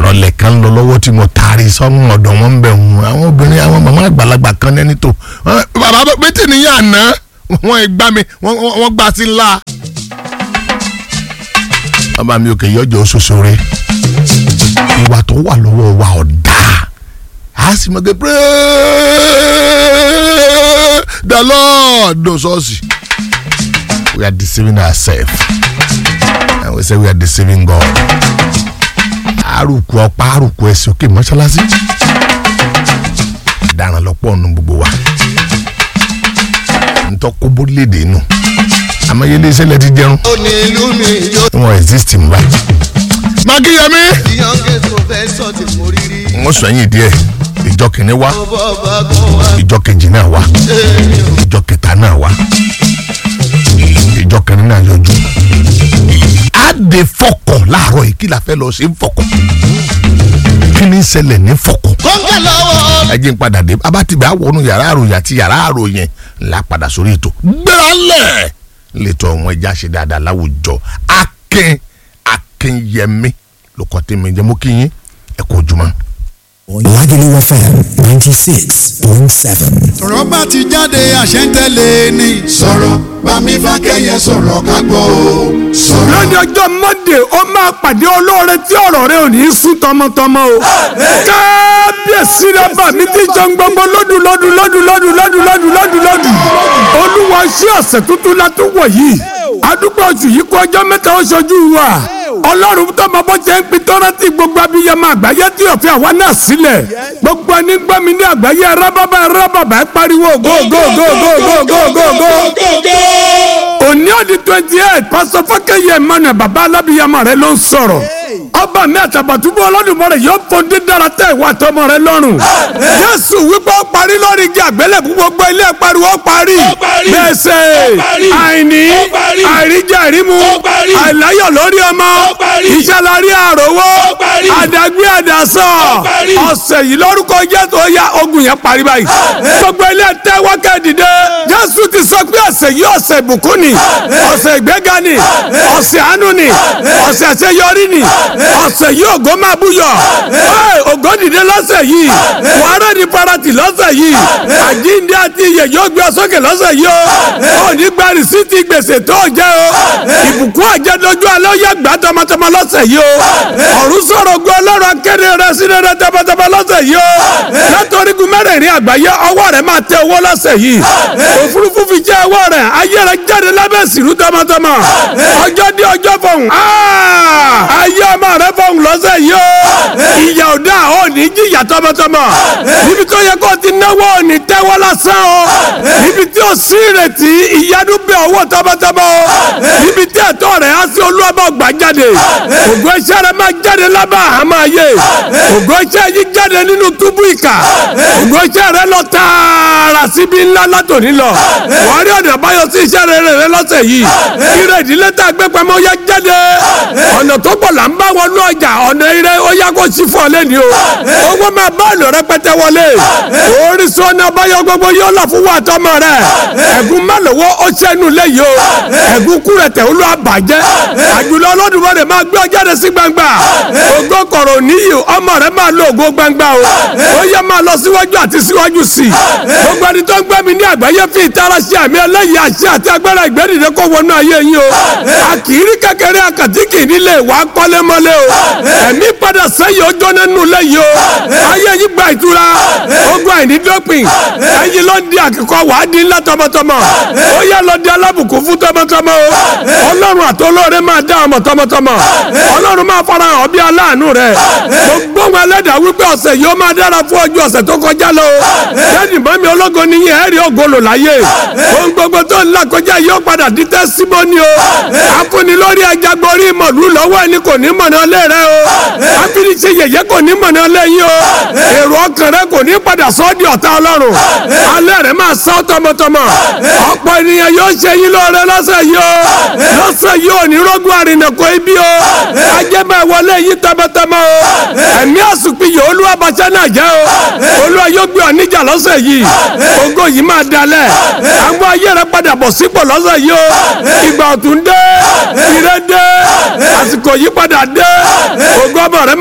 ọ̀rọ̀ lẹ́kan lọ lọ́wọ́ tí mo taari sọ́mù ọ̀dọ̀ wọn bẹ̀ wọ́n àwọn obìnrin àwọn màmá àgbàlagbà kan lẹ́ni tó bàbá bẹ́tì níyà àná wọ́n gbá mi wọ́n gbá sí ńlá. bàbá mi ò kè yọjọ́ sosore ìwà tó wà lọ́wọ́ wa ọ̀dà a sì mọ̀ pé pray the Lord no sọ́ọ̀sì. We are deceiving ourselves and we say we are deceiving God. Àrùkù ọ̀pá àrùkù ẹ̀sìn òkè mọ́ṣáláṣí ìdaràn lọ́pọ̀ ọ̀nù gbogbo wa ntọ́kọ́bó léde nù àmọ́yélé iṣẹ́ lẹ́ ti jẹun wọ́n exist ń bá. Mákíyẹmí wọ́n sọ ẹ̀yìn díẹ̀ ìjọ kìíní wá ìjọ kejì náà wá ìjọ kẹta náà wá ìjọ kẹrin náà yọjú. Á de fọkọ̀ láàárọ̀ yìí kí la fẹ́ lọ sí fọkọ̀ kí ni ṣẹlẹ̀ ní fọkọ̀. ẹ jẹ́ n padà dé abátìgbà wọnú yàrá àròyìn àti yàrá àròyìn ńlá padà sórí ètò gbẹ́rẹ́lẹ̀ lẹ́tọ̀ ọ̀hún ẹja ṣe dáadáa láwùjọ Akínyẹmí ló kọ́ tèmi jẹ́ mú kí yín ẹ kú ojúmọ́. Lagelu FM 96.7. Sọ̀rọ̀ bá ti jáde àṣẹ ń tẹ̀lé ni. Sọ̀rọ̀ bá mi fà kẹ́yẹ sọ̀rọ̀ ká gbọ́ o. Sọ̀rọ̀. Lónìí ọjọ́ Monday ó máa pàdé olóore tí ọ̀rọ̀ rẹ̀ ò ní sún tọmọtọmọ o. Kábíyèsí rẹ̀ bà mí ti jẹun gbogbo lọ́dún. Olúwa ṣí ọ̀sẹ̀ tuntun la tún wọ̀ yìí. Àdúgbò oṣù yìí kó ọjọ́ mẹ́ta ó ṣojú wa. Ọlọ́run tó mọ bó ṣe ń pin tọ́rọ́tì gbogbo abiyamọ àgbáyé tí òfin àwa náà sílẹ̀ gbogbo ẹni gbọ́ mi ní àgbáyé rábàbà ẹ pariwo go. Òní ọdún 28 pásọ Fákẹ́yẹ Emmanuel bàbá alábìyamọ rẹ ló ń sọ̀rọ̀ ọba mi àtàbàtúbú Olódùmarè yóò fọn dídára tẹ ìwà tọmọ rẹ lọ́rùn. Jésù wípé ó parí lórí igi àgbélébùú gbogbo ilé pariwo ó parí gbèsè àìní àìríjẹ àìrímu àìláyọ̀ lórí ọmọ iṣẹ́ lárí àròwó àdàgbé àdàsọ ọ̀sẹ̀ yìí lórúkọ Jésù ó yá ogun yẹn parí báyìí. Gbogbo ilé tẹ́wọ́ kẹ́dìdé Jésù ti sọ pé ọ̀sẹ̀ yìí ọ̀sẹ̀ ìbùkún ni ọ̀sẹ̀ ìgbéga ni ọ̀sẹ̀ àánú ni ọ̀sẹ̀ àṣeyọrí ni ọ̀sẹ̀ yìí ògo máa búyọ̀ ògo dìde lọ́sẹ̀ yìí wàhálà ní farati lọ́sẹ̀ yìí àjíǹde àti iyè yóò gbé ọ sókè lọ́sẹ̀ yìí o ní gba rìsíìtì gbèsè tó jẹ́ o ìbùkún àjẹdójú alẹ́ ó yẹ gbà tọmọtọmọ lọ́sẹ̀ yìí o ọ̀run sọ̀rọ̀ ogun ọlọ́run akéde rẹ sí rẹ tọmọtọmọ lọ́sẹ̀ yìí o látọ̀rígun mẹ́rẹ̀ẹ̀rin àgbáyé ọwọ́ rẹ máa tẹ owó lọ́sẹ̀ yìí òfurufú fi jẹ́ ọwọ́ rẹ ayé rẹ jáde lábẹ́ sìrú tọmọtọmọ ọjọ́ dé ọjọ́ fọ̀hún ayé ọmọ rẹ fọ̀hún lọ́sẹ̀ yìí o ìyà ọ̀dà ò ní jìyà tọmọtọmọ níbi tó yẹ kó ti náwó ò ní tẹ́wọ́ lásán o níbi tí ó sí ìrètí ìyanu bẹ owó tọmọtọmọ o níbi tí ẹ̀tọ́ rẹ̀ á sí olúwàbọ̀ gbà jáde ògo iṣẹ́ rẹ̀ máa jáde lábà àmọ́ ayé ògo iṣẹ́ yìí jáde nínú túbú ìkà ògo iṣẹ́ rẹ̀ lọ tààrà síbi ńlá látòní lọ wọ́n rí ọ̀nà àbáyọ sí iṣẹ́ rẹ̀ lọ́sẹ̀ yìí ire ìdílé tá a gbé pamọ́ ó yá jáde ọ̀nà tó pọ̀ là ń bá wọnú ọjà ọ̀nà ire ó yá kó sí fún ọ lẹ́ni o owó máa bá ọ̀nà rẹpẹtẹ wọlé orísun ọ̀nà àbáyọ gbogbo yóò lọ fún wa tọmọ rẹ ẹ̀gún má lọ́wọ́ ó ṣẹ́nu léyìí o ẹ̀gún kúrẹ̀tẹ̀ olú àbàjẹ́ àjùlọ Olódùmarè máa gbé ọjáde sí gbangba ògo kọ̀rọ̀ níyì ọmọ rẹ máa lo ògo gbangba o ó yẹ máa lọ síwájú àti síwájú sí i gbogbo ẹni tó ń gbé mi ní àgbáyé fi ìtara ṣe àmì ẹlẹ́yìí àṣẹ àti agbára ìgbẹ́dìde kó wọnú ayé yín o àkìrí kékeré àkàtìkì nílé wà á kọ́lé mọ́lé o ẹ̀mí padà sẹ́yìn ó jóná nù lẹ́yìn o ayé yìí gba ìtura ogun àìní dópin ẹ̀yin ló ń di àkíkọ wà á di ńlá tọmọtọmọ ó yẹ lọ di alábùkún fún tọmọtọmọ o ọlọ́run àtọlọ́rẹ́ máa dá ọmọ tọmọtọmọ ọlọ́run máa fara hàn bí aláàánú rẹ gbogbo wọn ẹlẹ́dàá wípé ọ̀sẹ̀ yìí ó máa dára fún ọjọ́ ọ̀sẹ̀ tó kọjá lọ jẹ́ni mọ́mí ológo níyìn ẹ̀rí ògolo láyé ohun gbogbo tó ń là kọjá yìí ó padà di tẹ́símọ́nì o àfúnni lórí ẹja gborí mọ̀lú lọ́wọ́ ẹni kò ní mọ̀nà lé rẹ o àfíní ṣe yẹ̀yẹ́ kò ní mọ̀nà lé yín o èrò ọkàn rẹ kò ní padà sọ ọ́ di ọ̀tá ọlọ́run alẹ́ rẹ máa sọ tọmọtọmọ ọ̀pọ̀ ènìyàn yóò ṣe yín lóore lọ́sẹ̀ yìí o lọ́sẹ̀ yìí ò ní rọ́gùn àrìnàkò ibi o ajẹ́mọ̀ ìwọlé yìí tọmọtọmọ o ẹ̀mí àsùnpìyẹ olúwa bàṣẹ́ náà jẹ́ o olúwa yóò gbé ọ níjà lọ́sẹ̀ yìí ògo yìí máa dalẹ̀ àwọn ayé rẹ padà bọ̀ sípò lọ́sẹ̀ yìí o ìgbà ọ̀tún dé ire dé àsìkò yìí padà dé ògo ọmọ rẹ máa lékè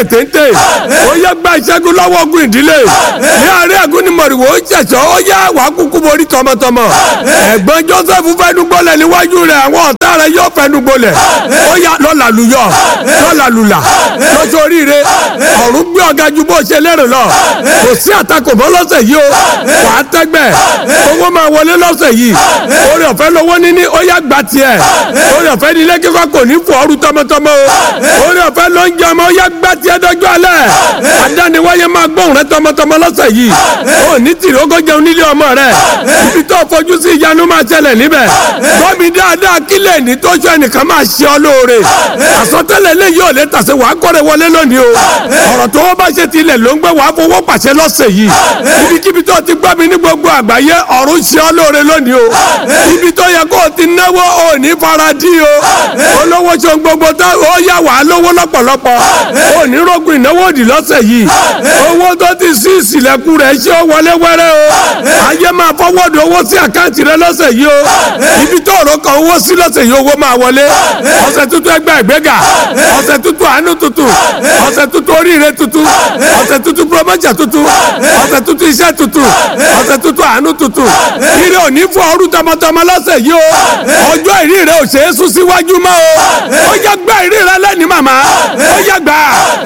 lókè téńté ó yẹ gba ìṣẹ́gun lọ́wọ́ ogun ìdílé ní àárẹ̀ àgúnimọ̀rìwò ó ṣẹ̀ṣọ́ ó yá wàá kúkú borí tọmọtọmọ ẹ̀gbọ́n Joseph fẹnugbolẹ̀ níwájú rẹ̀ àwọn ọ̀tá rẹ̀ yóò fẹnugbolẹ̀ ó yá lọ́la lùyọ̀ lọ́la lùlà lọ́sọ̀ríire ọ̀run gbé ọ̀gá ju bó ṣe lérò lọ kò sí àtakò mọ́ lọ́sẹ̀ yìí o wàá tẹ́gbẹ́ owó máa wọlé lọ́sẹ̀ yìí oore ọ̀fẹ́ lọ́wọ́ níní ó yá gba tiẹ̀ oore ọ̀fẹ́ nílé kíkọ́ kò ní fọ́ ọrú tọmọtọmọ o oore ọ̀fẹ́ ló ń jẹ ọmọ ó yá gba tiẹ̀ dọ́jọ́ alẹ́ àdániwáyé máa gbóhùn rẹ tọmọtọmọ lọ́sẹ̀ yìí ó ní tìrì ó kó jẹun nílé ọmọ rẹ ibi tó fojú sí ìyanu máa ṣẹlẹ̀ níbẹ̀ gbọ́mi dáadáa kílẹ̀ ní tó ṣe ẹnìkan máa ṣe ọ lóore àsọtẹ́lẹ̀ lè yóò lè tàṣe wàá kọ́rẹ́ wọlé lónìí o ọ̀rọ̀ tó wọ́n bá ṣe tilẹ̀ ló ń gbé wàá fowó pàṣẹ lọ́sẹ̀ yìí ibikíbi tó ti gbọ́ mi ní gbogbo àgbáyé ọ̀run ṣe ọ lóore lónìí o ibi tó yẹ kó o ti náwó o ní faradí o olówó ṣe gbogbo tó ó yà wàá lówó lọ́pọ̀lọpọ̀ o ní rògùn ìnáwó òdì lọ́sẹ̀ yìí owó tó ti sí ìsìlẹ̀kùn rẹ̀ ṣé ó wọlé wẹ́rẹ́ o ayé máa fọwọ́dù owó sí àkáǹtì rẹ lọ́sẹ̀ yìí o ibi tó rò kan owó sí lọ́sẹ̀ yìí owó máa wọlé ọ̀sẹ̀ tuntun ẹgbẹ́ ìgbéga ọ̀sẹ̀ tuntun àánú tuntun ọ̀sẹ̀ tuntun oríire tuntun ọ̀sẹ̀ tuntun promotion tuntun ọ̀sẹ̀ tuntun iṣẹ́ tuntun ọ̀sẹ̀ tuntun àánú tuntun ire òní fún ọrú tọmọtọmọ lọ́sẹ̀ yìí o ọjọ́ ìrí rẹ ò ṣe é sún síwájú mọ́ o ó yá gbá ìrí rẹ lẹ́ni màmá ó yá gbà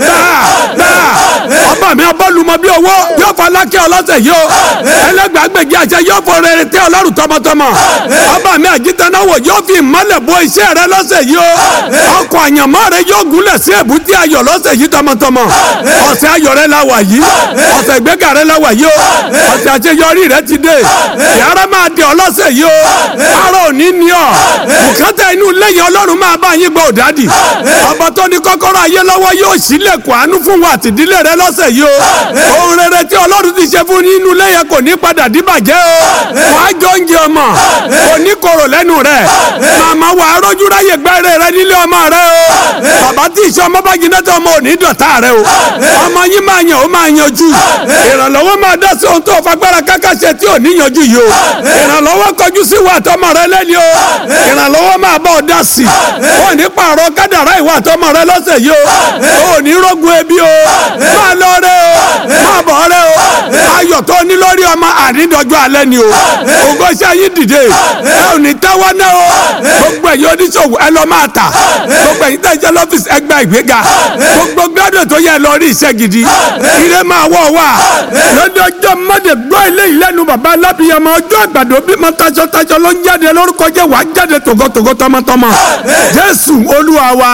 ọba mi ọbọ̀lùmọ̀ bí owó yóò fọ alákẹ́ ọlọ́sẹ̀ yìí o ẹlẹ́gbàgbèjì àṣẹ yóò fọ rere tẹ́ ọlọ́run tọmọtọmọ ọba mi àjítanáwò yóò fi ìmọ́lẹ̀ bo iṣẹ́ rẹ lọ́sẹ̀ yìí o ọkọ̀ àyànmọ́ rẹ yóò gúnlẹ̀ sí èbúté ayọ̀ lọ́sẹ̀ yìí tọmọtọmọ ọ̀sẹ̀ ayọ̀ rẹ la wà yìí ọ̀sẹ̀ ìgbéga rẹ la wà yìí o ọ̀sẹ̀ àṣeyọrí rẹ ti dé yàrá máa dé ọlọ́sẹ̀ yìí o ara òní ni ọ bùkátà inú lẹ́yìn ọlọ́run máa bá yín gbọ́ òdádì ọba tó ní kọ́kọ́rọ́ ayé lọ́wọ́ yóò ṣílẹ̀kùn àánú fún wa àtìdílé rẹ lọ́sẹ̀ yìí o ohun rere tí ọlọ́run ti ṣe fún nínú lẹ́yìn kò ní padà dìbàjẹ́ o wàá jọ ń jẹ ọmọ kò ní korò lẹ́nu rẹ màmá wàá rọ́jú ráyè gbẹ́rẹ́ rẹ nílé ọmọ rẹ o bàbá tí ìṣe ọmọ bá jiná tó ọmọ ò ní dọ̀tá rẹ o ọmọ yín máa yàn ó máa yanjú ìrànlọ́wọ́ máa dá sí ohun tó fagbára káká ṣe tí ò ní yanjú yìí o ìrànlọ́wọ́ kọjú sí wa àtọmọ rẹ lẹ́ni o ìrànlọ́wọ́ máa bọ̀ dá sí ò ní pààrọ̀ kádàrá ìwà àtọmọ rẹ lọ́sẹ̀ yìí o ò ní rógun ebi o máa lọ rẹ o máa bọ̀ rẹ o ayọ̀ tó ní lórí ọmọ àrídọ́jọ́ alẹ́ ni o ògo iṣẹ́ yín dìde ẹ ò ní táwọn náà o gbogbo ẹ̀yin oníṣòwò ẹ lọ máa tà gbogbo ẹ̀yin tẹ̀jẹ́ lọ́fíìsì ẹgbẹ́ ìgbéga gbogbo gbádùn tó yẹ lọ rí iṣẹ́ gidi ire máa wọ̀ wá lọ́dọ̀ ọjọ́ mọ́dé gbọ́ ilé ìlẹ́nu bàbá alábìyàmọ́ ọjọ́ àgbàdo bímọ tajọtajọ ló ń jáde lórúkọ jẹ́ wàá jáde tògótògó tọmọtọmọ Jésù Olúwa wa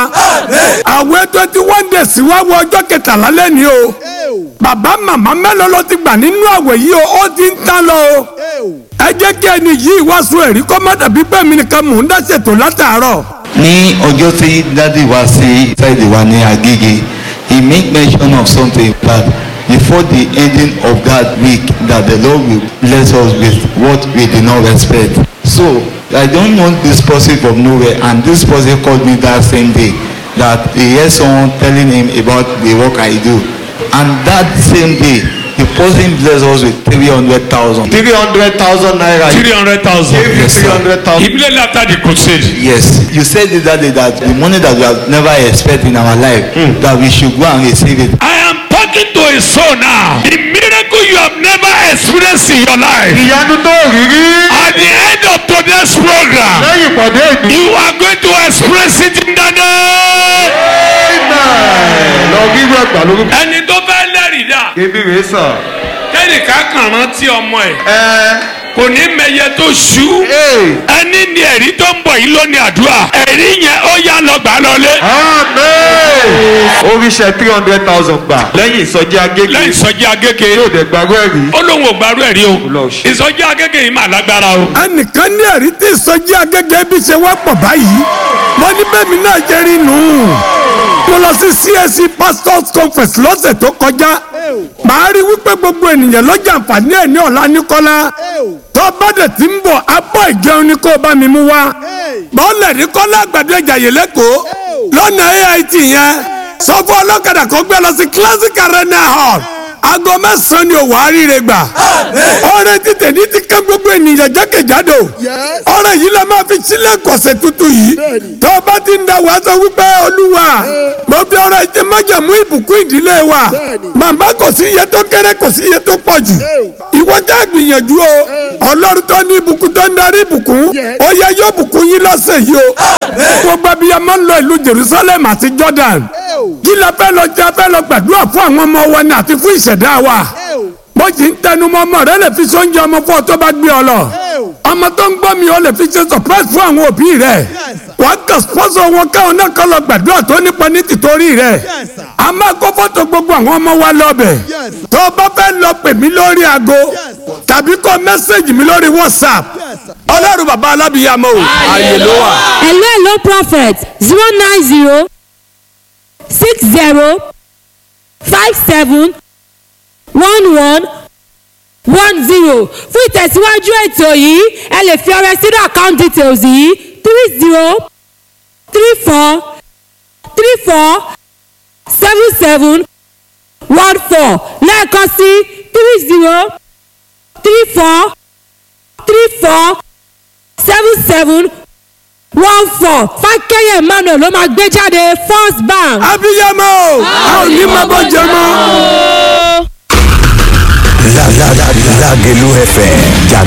àwẹ̀ 21 days wá wọ ọjọ́ kẹtàlá lẹ́ni o bàbá màmá mélòó ló ti gbà nínú àwẹ̀ yìí o ó ti ń tán lọ o ẹ jẹ́ kí ẹni yìí wá sún ẹ̀rí kọ́ má dàbí pé mi nìkan mò ń dá ṣètò látàárọ̀. ní ọjọ́ tí dádì wá sí ṣáìdì wa ní Agége he make mention of something that before the ending of that week that the Lord will bless us with what we did not expect. So I don't know this person from nowhere, and this person called me that same day that he heard someone telling him about the work I do, and that same day the person blessed us with 300,000. 300,000 naira. 300,000. Yes, 300,000. Immediately after the crusade. Yes, you said it that day that the money that we have never expected in our life, that we should go and receive it. I am talking to a soul now. The miracle you have never experienced in your life. ìyanu tó rírí. At the end of today's program. lẹ́yìn ìpàdé ìdí. You are going to express it in the name. lọ rírú ẹgbà lórí. Ẹni tó fẹ́ lẹ́rìí dà. ebi rèé sàn. Kẹ́nìkan kàn rántí ọmọ ẹ̀. Kò ní mẹyẹ tó ṣú. Ẹni ní ẹ̀rí tó ń bọ̀ yìí ló ní àdúrà. Ẹ̀rí yẹn ó yá lọ gbà lọlé. oríṣẹ́ 300,000 gbà. lẹ́yìn ìsọjí Agége. Lẹ́yìn ìsọjí Agége. yóò dé gbàgbọ́ ẹ̀rí. Ó lóun ò gbàrú ẹ̀rí o. Ìsọjí Agége yìí mà lágbára o. ẹnìkan ní ẹ̀rí tí ìsọjí Agége bí ṣe wá pọ̀ báyìí wọ́n ní bẹ́ẹ̀ mi náà jẹ́ rí nù. mo lọ sí CAC Pastors Conference lọ́sẹ̀ tó kọjá màá rí wípé gbogbo ènìyàn ló jàǹfààní ẹ̀ ní ọ̀la Níkọ́lá tó bá dẹ̀ ti ń bọ̀ abọ́ ìjẹun ni kó bá mi mú wá bọ́ọ̀lẹ̀ ní Kọ́lá Àgbàdo Ìjàyè lẹ́kọ̀ọ́ lọ́nà AIT yẹn sọ fún ọlọ́kadà kó gbé lọ sí Classic Arena Hall aago 9 ni òwò àríire gbà. ọrẹ títẹ̀ ní ti ká gbogbo ènìyàn jákèjádò. ọrẹ yìí la máa fi sílẹ̀ kọ̀sẹ̀ tuntun yìí. tó o bá ti ń da wàá sọ wípé olúwa mo fi ọrẹ jẹ májàmú ìbùkún ìdílé wa. màmá kò sí iye tó kéré kò sí iye tó pọ̀ jù. ìwọ já gbìyànjú o. ọlọ́run tó ní ìbùkún tó ń darí ìbùkún. ó yẹ yóò bùkún yín lọ́sẹ̀ yìí o. gbogbo abiyamọ ń lọ ìlú Jerusalem àti Jordan. kí la fẹ́ lọ jẹ́ fẹ́ lọ gbàdúrà fún àwọn ọmọ wa ní àti fún ìṣẹ̀dá wa. mo jì ń tẹnumọ́ ọmọ rẹ lè fi sóúnjẹ ọmọ fún ọ tó bá gbé ọ lọ. ọmọ tó ń gbọ́ mi ó lè fi ṣe surprise fún àwọn òbí rẹ. wàá kà sponsor wọn káwọn náà kọ́ lọ gbàdúrà tó nípa ní tìtorí rẹ. a máa kó fọ́tò gbogbo àwọn ọmọ wa lọ́bẹ̀. tó o bá fẹ́ lọ pè mí lórí aago tàbí kọ mẹ́sẹ̀gì mi lórí WhatsApp. ọlọ́run bàbá alábìyamọ o ààyè ló wà. hello prophet 090 60 57 11 10. fún ìtẹ̀síwájú ètò yìí ẹ lè fi ọrẹ sínú account details yìí 30 34 34 77 14 lẹ́ẹ̀kan sí 30 34 34 77 14. Fákẹ́yẹ̀ Emmanuel ló máa gbé jáde First Bank. abiyamọ a ò ní máa bọ́ jẹ mọ́. Lágẹ̀lú FM.